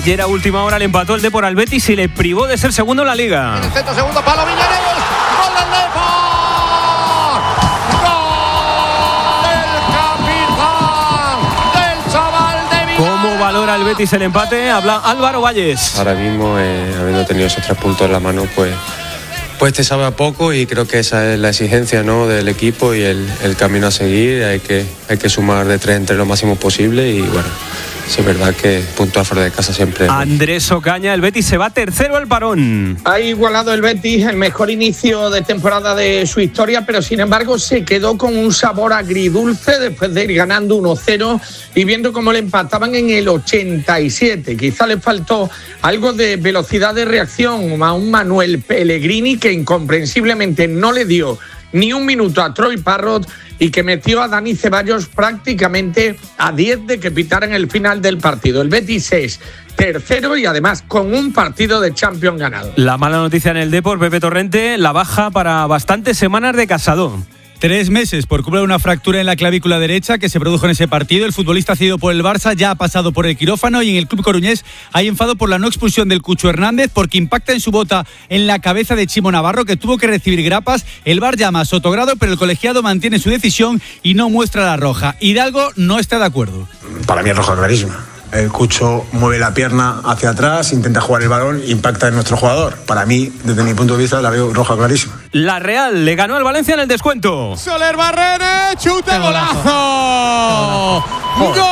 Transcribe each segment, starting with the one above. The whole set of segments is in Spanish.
Ayer a última hora le empató el Depor al Betis y le privó de ser segundo en la Liga. En el centro, segundo palo, Villareal. ¡Gol del Depor! ¿Cómo valora el Betis el empate? Habla Álvaro Valles. Ahora mismo, habiendo tenido esos 3 puntos en la mano, pues te sabe a poco y creo que esa es la exigencia, ¿no?, del equipo y el camino a seguir. Hay que sumar de 3 entre lo máximo posible y bueno, sí es verdad que puntuar fuera de casa siempre. Andrés Ocaña, el Betis se va tercero al parón. Ha igualado el Betis el mejor inicio de temporada de su historia, pero sin embargo se quedó con un sabor agridulce después de ir ganando 1-0 y viendo cómo le empataban en el 87. Quizá le faltó algo de velocidad de reacción a un Manuel Pellegrini que incomprensiblemente no le dio ni un minuto a Troy Parrott y que metió a Dani Ceballos prácticamente a 10 de que pitaran el final del partido. El Betis es tercero y además con un partido de Champions ganado. La mala noticia en el Depor, Pepe Torrente, la baja para bastantes semanas de Casado. 3 meses por culpa de una fractura en la clavícula derecha que se produjo en ese partido. El futbolista cedido por el Barça ya ha pasado por el quirófano y en el club coruñés hay enfado por la no expulsión del Cucho Hernández porque impacta en su bota en la cabeza de Chimo Navarro, que tuvo que recibir grapas. El VAR llama a Sotogrado, pero el colegiado mantiene su decisión y no muestra la roja. Hidalgo no está de acuerdo. Para mí es roja clarísima. El Cucho mueve la pierna hacia atrás, intenta jugar el balón, impacta en nuestro jugador. Para mí, desde mi punto de vista, la veo roja clarísima. La Real le ganó al Valencia en el descuento. Soler Barrene, chute, golazo. Gol de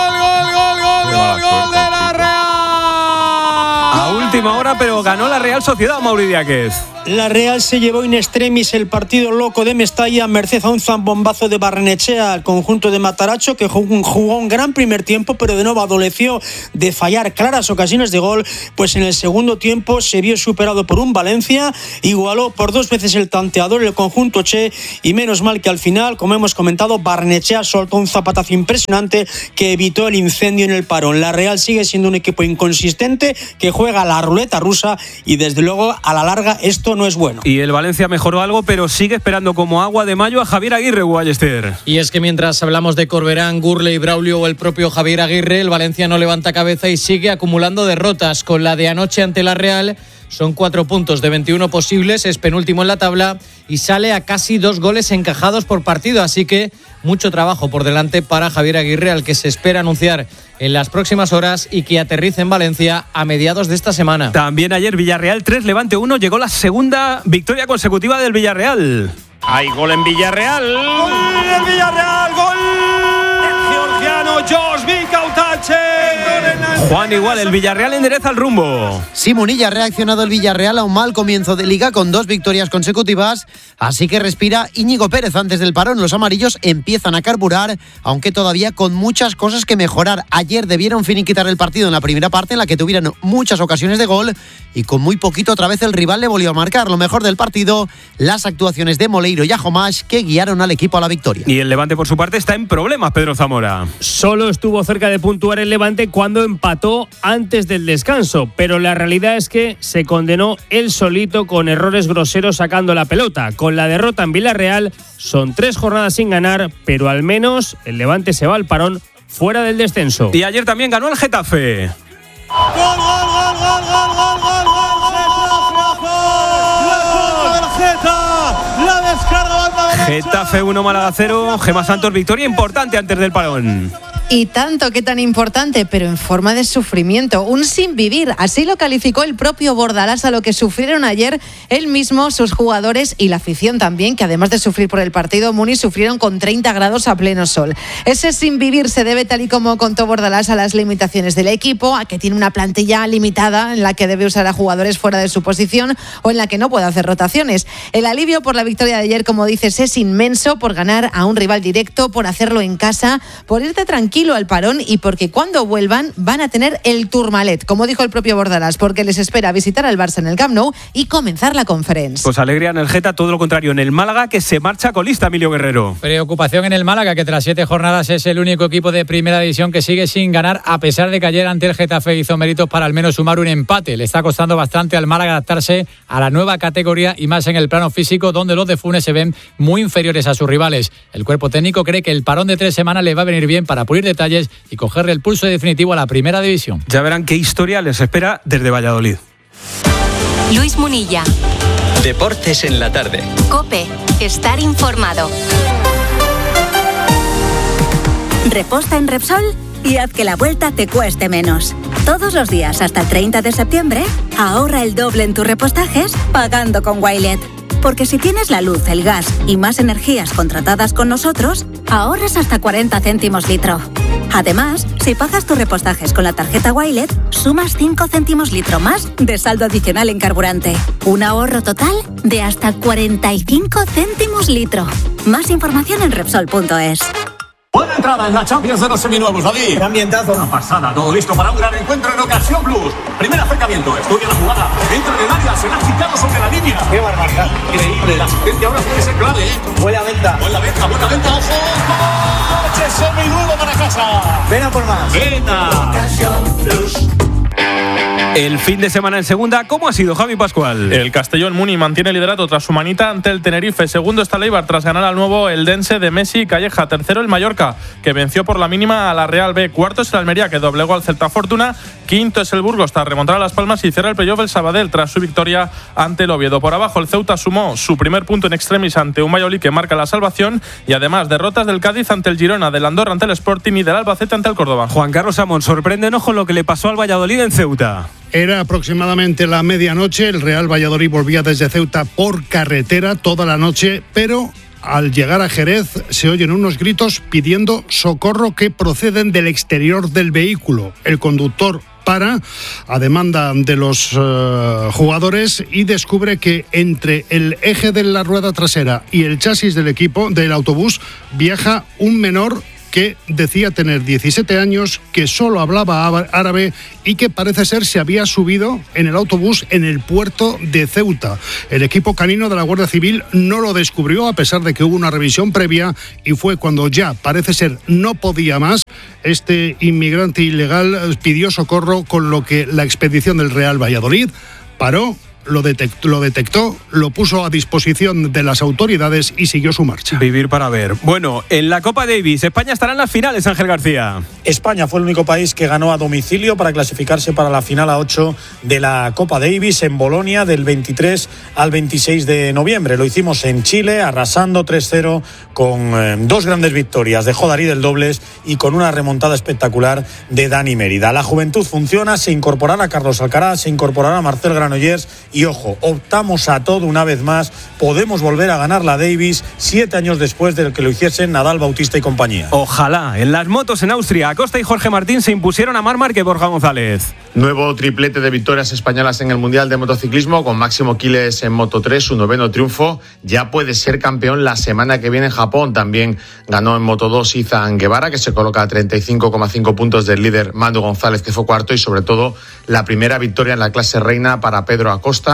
la Real. A última hora, pero ganó la Real Sociedad, Mauri Díaz. La Real se llevó in extremis el partido loco de Mestalla merced a un zambombazo de Barrenechea al conjunto de Mataracho, que jugó un gran primer tiempo, pero de nuevo adoleció de fallar claras ocasiones de gol, pues en el segundo tiempo se vio superado por un Valencia, igualó por 2 veces el tanteador el conjunto Che, y menos mal que al final, como hemos comentado, Barrenechea soltó un zapatazo impresionante que evitó el incendio en el parón. La Real sigue siendo un equipo inconsistente que juega a la ruleta rusa y desde luego a la larga esto no es bueno. Y el Valencia mejoró algo, pero sigue esperando como agua de mayo a Javier Aguirre, Ballester. Y es que mientras hablamos de Corberán, Gurley, Braulio o el propio Javier Aguirre, el Valencia no levanta cabeza y sigue acumulando derrotas. Con la de anoche ante la Real, son 4 puntos de 21 posibles, es penúltimo en la tabla y sale a casi 2 goles encajados por partido, así que mucho trabajo por delante para Javier Aguirre, al que se espera anunciar en las próximas horas y que aterrice en Valencia a mediados de esta semana. También ayer Villarreal 3, Levante 1, llegó la segunda victoria consecutiva del Villarreal. Hay gol en Villarreal. ¡Gol del Villarreal! ¡Gol! El georgiano George Mikautache. Juan, igual, el Villarreal endereza el rumbo. Simonilla ha reaccionado el Villarreal a un mal comienzo de Liga con 2 victorias consecutivas, así que respira Íñigo Pérez antes del parón. Los amarillos empiezan a carburar, aunque todavía con muchas cosas que mejorar. Ayer debieron finiquitar el partido en la primera parte, en la que tuvieron muchas ocasiones de gol, y con muy poquito otra vez el rival le volvió a marcar. Lo mejor del partido, las actuaciones de Moleiro y Ajomash, que guiaron al equipo a la victoria. Y el Levante, por su parte, está en problemas, Pedro Zamora. Solo estuvo cerca de puntuar el Levante cuando empató antes del descanso, pero la realidad es que se condenó él solito con errores groseros sacando la pelota. Con la derrota en Villarreal son 3 jornadas sin ganar, pero al menos el Levante se va al parón fuera del descenso. Y ayer también ganó el Getafe. ¡Gol, gol, gol, gol, gol, gol, gol, Getafe 1, Málaga 0. Gemma Santos, victoria importante antes del parón. Y tanto, que tan importante, pero en forma de sufrimiento, un sin vivir. Así lo calificó el propio Bordalás a lo que sufrieron ayer él mismo, sus jugadores y la afición también, que además de sufrir por el partido, Muni, sufrieron con 30 grados a pleno sol. Ese sin vivir se debe, tal y como contó Bordalás, a las limitaciones del equipo, a que tiene una plantilla limitada en la que debe usar a jugadores fuera de su posición o en la que no puede hacer rotaciones. El alivio por la victoria de ayer, como dices, es inmenso, por ganar a un rival directo, por hacerlo en casa, por irte tranquilo al parón y porque cuando vuelvan van a tener el Tourmalet, como dijo el propio Bordalás, porque les espera visitar al Barça en el Camp Nou y comenzar la Conference. Pues alegría en el Geta, todo lo contrario en el Málaga, que se marcha colista, Emilio Guerrero. Preocupación en el Málaga, que tras 7 jornadas es el único equipo de primera división que sigue sin ganar, a pesar de que ayer ante el Getafe hizo méritos para al menos sumar un empate. Le está costando bastante al Málaga adaptarse a la nueva categoría y más en el plano físico, donde los de Funes se ven muy inferiores a sus rivales. El cuerpo técnico cree que el parón de 3 semanas le va a venir bien para pulir detalles y cogerle el pulso definitivo a la primera división. Ya verán qué historia les espera desde Valladolid. Luis Munilla. Deportes en la tarde. COPE. Estar informado. Reposta en Repsol y haz que la vuelta te cueste menos. Todos los días hasta el 30 de septiembre, ahorra el doble en tus repostajes pagando con Wilet. Porque si tienes la luz, el gas y más energías contratadas con nosotros, ahorras hasta 40 céntimos litro. Además, si pagas tus repostajes con la tarjeta Wilet, sumas 5 céntimos litro más de saldo adicional en carburante. Un ahorro total de hasta 45 céntimos litro. Más información en Repsol.es. Buena entrada en la Champions de los seminuevos, David. ¡Qué ambientazo! Una pasada, todo listo para un gran encuentro en Ocasión Plus. Primer acercamiento, estudia la jugada. Entra en el área, será quitado sobre la línea. ¡Qué barbaridad! Increíble, la asistencia ahora puede ser clave, ¿eh? Buena venta, ojo. ¡Coche seminuevo para casa! Ven a por más. Venga. Ocasión Plus. El fin de semana en segunda, ¿cómo ha sido, Javi Pascual? El Castellón Muni mantiene el liderato tras su manita ante el Tenerife. Segundo está el Eibar tras ganar al nuevo Eldense de Messi y Calleja. Tercero el Mallorca, que venció por la mínima a la Real B. Cuarto es el Almería, que doblegó al Celta Fortuna. Quinto es el Burgos tras remontar a Las Palmas y cierra el playoff el Sabadell tras su victoria ante el Oviedo. Por abajo el Ceuta sumó su primer punto en extremis ante un Valladolid que marca la salvación y además derrotas del Cádiz ante el Girona, del Andorra ante el Sporting y del Albacete ante el Córdoba. Juan Carlos Amón, sorpréndenos con lo que le pasó al Valladolid en Ceuta. Era aproximadamente la medianoche, el Real Valladolid volvía desde Ceuta por carretera toda la noche, pero al llegar a Jerez se oyen unos gritos pidiendo socorro que proceden del exterior del vehículo. El conductor para a demanda de los jugadores y descubre que entre el eje de la rueda trasera y el chasis del autobús viaja un menor que decía tener 17 años, que solo hablaba árabe y que parece ser se había subido en el autobús en el puerto de Ceuta. El equipo canino de la Guardia Civil no lo descubrió a pesar de que hubo una revisión previa y fue cuando ya parece ser no podía más. Este inmigrante ilegal pidió socorro, con lo que la expedición del Real Valladolid paró. Lo detectó, lo puso a disposición de las autoridades y siguió su marcha. Vivir para ver. Bueno, en la Copa Davis, España estará en las finales, Ángel García. España fue el único país que ganó a domicilio para clasificarse para la final a 8 de la Copa Davis en Bolonia del 23 al 26 de noviembre. Lo hicimos en Chile, arrasando 3-0 con dos grandes victorias de Jodarí del dobles y con una remontada espectacular de Dani Mérida. La juventud funciona, se incorporará Carlos Alcaraz, se incorporará Marcel Granollers. Y ojo, optamos a todo una vez más. Podemos volver a ganar la Davis 7 años después de que lo hiciesen Nadal, Bautista y compañía. Ojalá. En las motos en Austria, Acosta y Jorge Martín se impusieron a Marc Márquez y Borja González. Nuevo triplete de victorias españolas en el Mundial de Motociclismo, con Máximo Quiles en Moto3, su 9º triunfo. Ya puede ser campeón la semana que viene en Japón. También ganó en Moto2 Izan Guevara, que se coloca a 35,5 puntos del líder Manu González, que fue cuarto, y sobre todo la primera victoria en la clase reina para Pedro Acosta.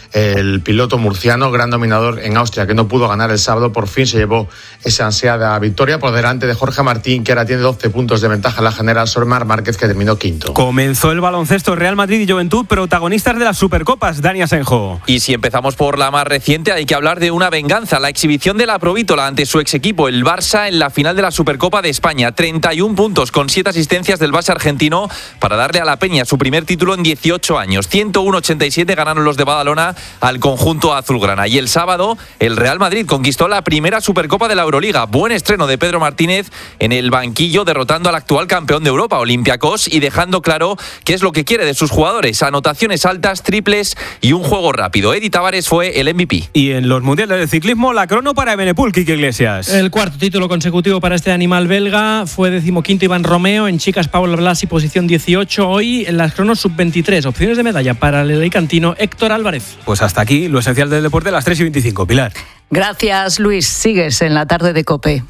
El piloto murciano, gran dominador en Austria, que no pudo ganar el sábado, por fin se llevó esa ansiada victoria por delante de Jorge Martín, que ahora tiene 12 puntos de ventaja en la general sobre Marc Márquez, que terminó quinto. Comenzó el baloncesto. Real Madrid y Juventud, protagonistas de las Supercopas. Dani Asenjo. Y si empezamos por la más reciente, hay que hablar de una venganza. La exhibición de la Provítola ante su ex equipo, el Barça, en la final de la Supercopa de España. 31 puntos con 7 asistencias del Barça argentino para darle a la Peña su primer título en 18 años. 101-87 ganaron los de Badalona al conjunto azulgrana. Y el sábado, el Real Madrid conquistó la primera Supercopa de la Euroliga. Buen estreno de Pedro Martínez en el banquillo, derrotando al actual campeón de Europa, Olympiacos, y dejando claro qué es lo que quiere de sus jugadores: anotaciones altas, triples y un juego rápido. Edi Tavares fue el MVP. Y en los mundiales de ciclismo, la crono para Evenepoel, Quique Iglesias. El cuarto título consecutivo para este animal belga. Fue 15º Iván Romeo. En chicas, Paula Blasi, posición 18. Hoy en las cronos sub-23. Opciones de medalla para el alicantino Héctor Álvarez. Pues hasta aquí lo esencial del deporte a las 3:25. Pilar. Gracias, Luis. Sigues en la tarde de COPE.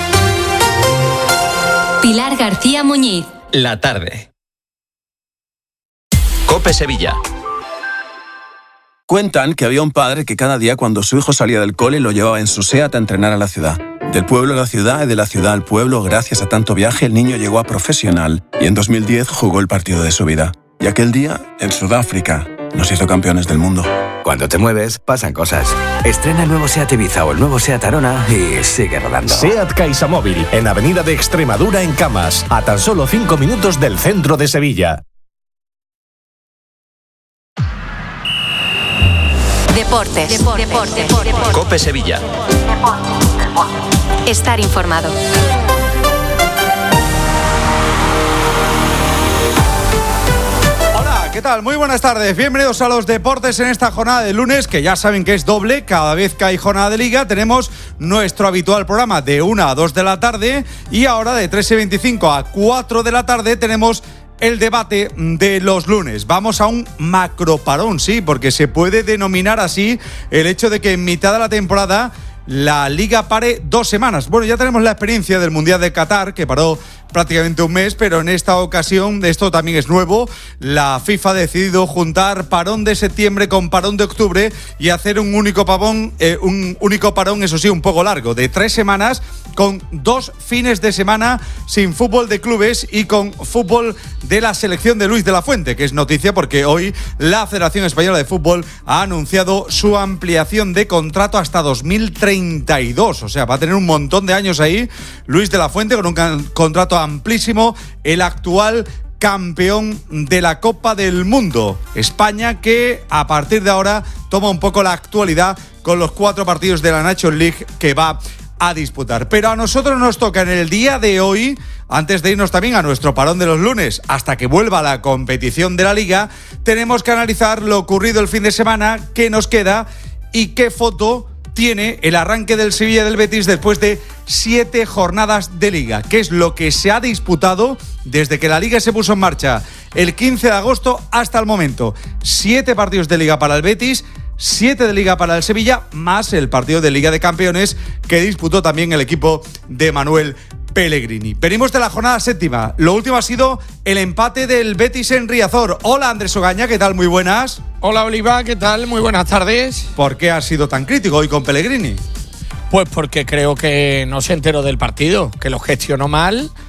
Pilar García Muñiz. La tarde. COPE Sevilla. Cuentan que había un padre que cada día cuando su hijo salía del cole lo llevaba en su SEAT a entrenar a la ciudad. Del pueblo a la ciudad y de la ciudad al pueblo, gracias a tanto viaje, el niño llegó a profesional y en 2010 jugó el partido de su vida. Y aquel día, en Sudáfrica, nos hizo campeones del mundo. Cuando te mueves, pasan cosas. Estrena el nuevo SEAT Ibiza o el nuevo SEAT Arona y sigue rodando. SEAT CaixaMóvil, en Avenida de Extremadura en Camas, a tan solo 5 minutos del centro de Sevilla. Deportes. COPE Sevilla. Estar informado. ¿Qué tal? Muy buenas tardes. Bienvenidos a los deportes en esta jornada de lunes, que ya saben que es doble. Cada vez que hay jornada de liga tenemos nuestro habitual programa de 1 a 2 de la tarde y ahora de 3:25 a 4 de la tarde tenemos el debate de los lunes. Vamos a un macroparón, sí, porque se puede denominar así el hecho de que en mitad de la temporada la liga pare 2 semanas. Bueno, ya tenemos la experiencia del Mundial de Qatar, que paró prácticamente un mes, pero en esta ocasión, esto también es nuevo, la FIFA ha decidido juntar parón de septiembre con parón de octubre y hacer un único parón, eso sí, un poco largo, de 3 semanas, con 2 fines de semana sin fútbol de clubes y con fútbol de la selección de Luis de la Fuente, que es noticia porque hoy la Federación Española de Fútbol ha anunciado su ampliación de contrato hasta 2032, o sea, va a tener un montón de años ahí Luis de la Fuente con un contrato amplísimo, el actual campeón de la Copa del Mundo. España, que a partir de ahora toma un poco la actualidad con los 4 partidos de la Nations League que va a disputar. Pero a nosotros nos toca en el día de hoy, antes de irnos también a nuestro parón de los lunes, hasta que vuelva la competición de la Liga, tenemos que analizar lo ocurrido el fin de semana, qué nos queda y qué foto tiene el arranque del Sevilla y del Betis después de 7 jornadas de Liga, que es lo que se ha disputado desde que la Liga se puso en marcha el 15 de agosto hasta el momento. 7 partidos de Liga para el Betis, 7 de Liga para el Sevilla, más el partido de Liga de Campeones que disputó también el equipo de Manuel Pellegrini. Venimos de la jornada 7ª. Lo último ha sido el empate del Betis en Riazor. Hola, Andrés Ogaña, ¿qué tal? Muy buenas. Hola, Oliva, ¿qué tal? Muy buenas tardes. ¿Por qué has sido tan crítico hoy con Pellegrini? Pues porque creo que no se enteró del partido, que lo gestionó mal,